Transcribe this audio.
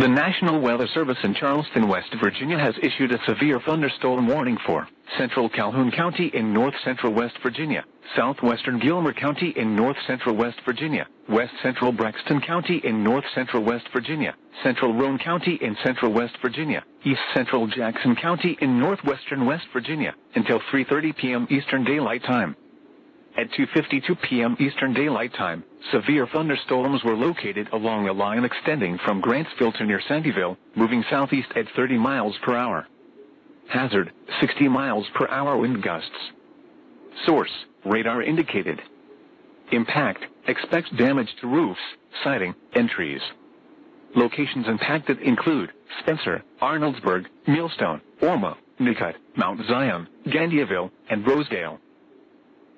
The National Weather Service in Charleston, West Virginia has issued a severe thunderstorm warning for central Calhoun County in north-central West Virginia, southwestern Gilmer County in north-central West Virginia, west-central Braxton County in north-central West Virginia, central Roane County in central West Virginia, east-central Jackson County in northwestern West Virginia, until 3:30 p.m. Eastern Daylight Time. At 2:52 p.m. Eastern Daylight Time, severe thunderstorms were located along a line extending from Grantsville to near Sandyville, moving southeast at 30 miles per hour. Hazard, 60 miles per hour wind gusts. Source, radar indicated. Impact, expect damage to roofs, siding, and trees. Locations impacted include Spencer, Arnoldsburg, Millstone, Orma, Nicut, Mount Zion, Gandiaville, and Rosedale.